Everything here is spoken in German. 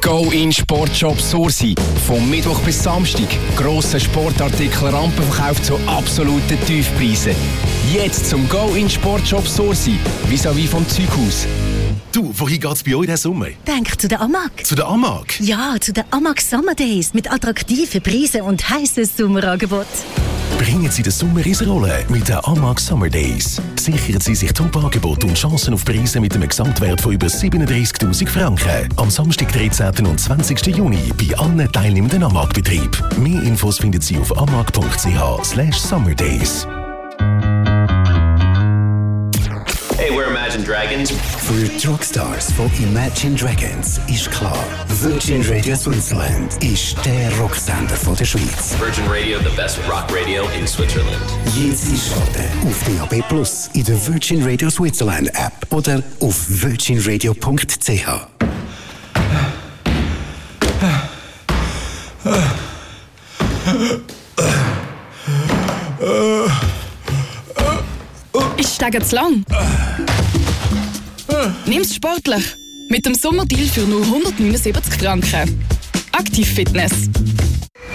Go in Sportshop Sursi. Vom Mittwoch bis Samstag. Grosse Sportartikel, Rampenverkauf zu absoluten Tiefpreisen. Jetzt zum Go in Sportshop Sursi. Vis-à-vis vom Zeughaus. Du, wohin geht's bei euch diesen Sommer? Denk zu der AMAG. Zu der AMAG? Ja, zu der AMAG Summer Days mit attraktiven Preisen und heissen Sommerangebot. Bringen Sie den Sommer ins Rollen mit den AMAG Summer Days. Sichern Sie sich Top-Angebote und Chancen auf Preise mit einem Gesamtwert von über 37'000 Franken. Am Samstag, 13. und 20. Juni bei allen teilnehmenden AMAG-Betrieben. Mehr Infos finden Sie auf amag.ch/summerdays. Hey, we're Imagine Dragons. Für die Rockstars von Imagine Dragons ist klar, Virgin Radio Switzerland ist der Rocksender von der Schweiz. Virgin Radio, the best rock radio in Switzerland. Jetzt einschalten auf DAB+, in der Virgin Radio Switzerland App oder auf virginradio.ch. Ist das zu lang? Nimm's sportlich. Mit dem Sommerdeal für nur 179 Franken. Aktiv Fitness.